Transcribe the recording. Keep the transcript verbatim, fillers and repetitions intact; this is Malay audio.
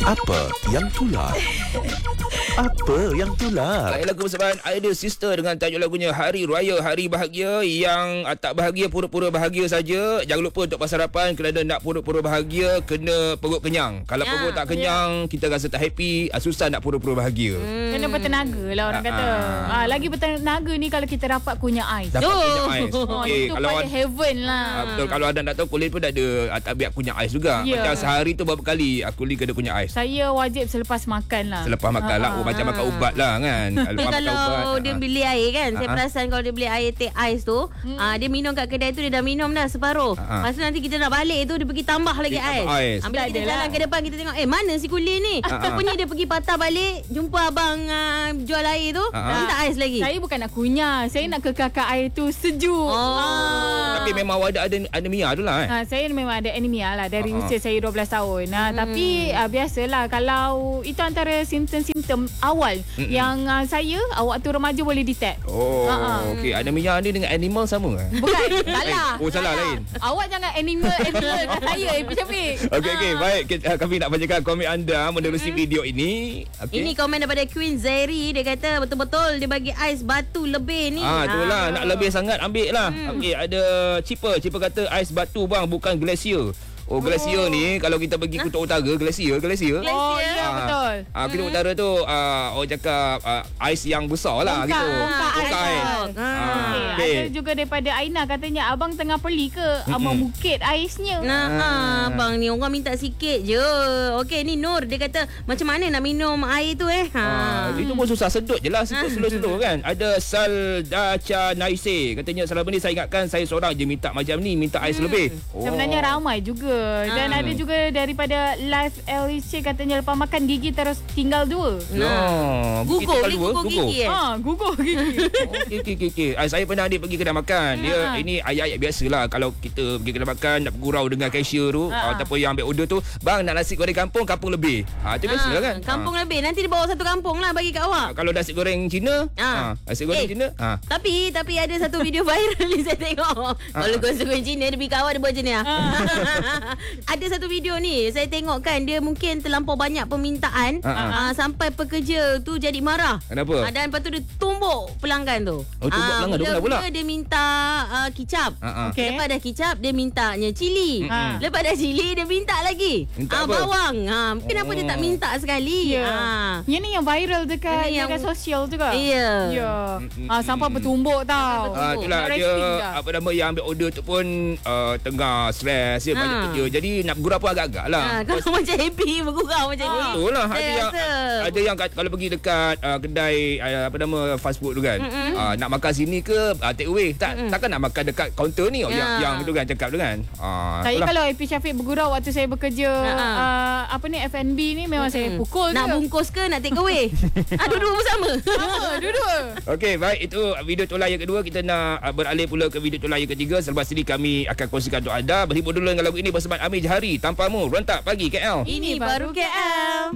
Apa yang tular? Apa yang tular? Lain lagu persembahan Idea Sister dengan tajuk lagunya Hari Raya Hari Bahagia. Yang uh, tak bahagia pura-pura bahagia saja. Jangan lupa untuk sarapan, kerana nak pura-pura bahagia kena perut kenyang. Kalau ya, perut tak kenyang, ya, kita rasa tak happy, uh, susah nak pura-pura bahagia. Hmm. Kena bertenaga lah orang uh, kata. Uh. Uh, lagi bertenaga ni kalau kita dapat kunyah ais. Dapat oh. kunyah ais. Oh, okay. Itu kalau pada heaven lah. Uh, betul. Kalau anda nak tahu, kulit pun ada uh, tabiat kunyah ais juga. Yeah. Macam sehari tu berapa kali uh, kulit kena kunyah ais. Saya wajib selepas makan lah. Selepas makan uh, lah. Oh, macam makan ubat lah kan. Dia kalau ubat, dia beli air kan, uh-huh. saya perasan kalau dia beli air teh ais tu, hmm. uh, dia minum kat kedai tu, dia dah minum dah separuh. Uh-huh. Lepas tu nanti kita nak balik tu, dia pergi tambah lagi dia ais. ais. Ambil kita jalan ke depan, kita tengok, eh mana si Kulin ni? Uh-huh. Rupanya dia pergi patah balik, jumpa abang uh, jual air tu, uh-huh. minta ais lagi. Saya bukan nak kunyah, saya nak kekalkan air tu sejuk. Oh. Ah. Tapi memang ada ada anemia tu lah eh. Ha, saya memang ada anemia lah dari uh-huh. usia saya dua belas tahun. Nah, hmm. tapi uh, biasalah kalau itu antara simptom-simptom awal hmm. yang uh, saya waktu remaja boleh detect. Oh, uh-huh. okey. Anemia ni dengan animal sama eh? Bukan, salah. Oh, salah, salah lain. Awak jangan animal animal kat saya, Epi Syafiq. Okey, okey. Baik, kita, kami nak bacakan komen anda menerusi hmm. video ini. Okay. Ini komen daripada Queen Zairi. Dia kata betul-betul dia bagi ais batu lebih ni. Ah, itulah. Ha. Nak lebih sangat ambil lah. Hmm. Okey, ada Cipa. Cipa kata ais batu bang, bukan glacier. Oh, glacier oh. ni kalau kita pergi Kutub Utara, glacier, glacier. Oh, ya ah, betul. Ah, Kutub hmm. Utara tu ah, orang cakap ah, ais yang besar lah Bongkak, gitu. Bongkak ais. ais. Ah. Okay. Okay. Ada juga daripada Aina katanya, abang tengah pergi ke abang mm-hmm. bukit aisnya. Nah, ah. abang ni orang minta sikit je. Okey, ni Nur dia kata macam mana nak minum air tu eh? Ha. Ah, itu pun susah, sedut je lah, sedut slow-slow kan. Ada Saldacha Naise katanya, selama ni saya ingatkan saya seorang je minta macam ni, minta ais hmm. lebih. Oh. Sebenarnya ramai juga. Dan hmm. ada juga daripada Live L C katanya, lepas makan gigi terus tinggal dua. Nah. Gugur, dia gugur gigi eh? Ha, gugur gigi. Okey, okey, okey. Saya pernah adik pergi kedai makan. Dia ha. ini ayat-ayat biasalah kalau kita pergi kedai makan nak bergurau dengan cashier tu ha. ataupun yang ambil order tu, bang nak nasi goreng kampung, kampung lebih. Ha, itu ha. biasalah kan. Kampung ha. lebih. Nanti dia bawa satu kampung lah bagi kat awak. Ha, kalau nasi goreng Cina, ha. ha. nasi goreng eh, Cina. Ha. Tapi tapi ada satu video viral ni saya tengok. Ha. Kalau nasi goreng Cina dia pergi kat awak, dia buat macam ni ah. Ada satu video ni saya tengok kan, dia mungkin terlampau banyak permintaan uh, sampai pekerja tu jadi marah. Kenapa? Uh, dan lepas tu dia tumbuk pelanggan tu. Oh, tumbuk uh, pelanggan tu kenapa pula? Dia minta uh, kicap. Uh-huh. Okay. Lepas dah kicap dia mintanya cili. Uh-huh. Lepas dah cili dia minta lagi minta uh, bawang. Uh, kenapa oh. dia tak minta sekali? Yeah. Uh. Yang ni yang viral dekat yang dekat sosial juga. Ya. Yeah. Ya. Yeah. Uh, sampai bertumbuk tau. Ah, itulah dia apa nama yang ambil order tu pun uh, tengah stres dia, uh. banyak kerja. Jadi nak bergurau pun agak-agak lah. Ha, kalau Terus, macam happy bergurau macam ha, ni. Betul lah. Ada yang, ada yang kalau pergi dekat uh, kedai uh, apa nama fast food tu kan. Mm-hmm. Uh, nak makan sini ke uh, take away. Tak, mm-hmm. Takkan nak makan dekat kaunter ni. Ya. Yang, yang tu kan cakap tu kan. Uh, saya itulah. Kalau Epi Syafiq bergurau waktu saya bekerja uh, apa ni F and B ni memang mm-hmm. saya pukul nak je. Bungkus ke nak take away? ah, dua-dua bersama. Sama, dua-dua. Okey, baik. Itu video tolak yang kedua. Kita nak uh, beralih pula ke video tolak yang ketiga. Selepas ini kami akan kongsikan untuk anda. Berhibur dulu dengan lagu ini bersama Amir Jahari. Tanpamu, Rentak Pagi K L. Ini baru K L.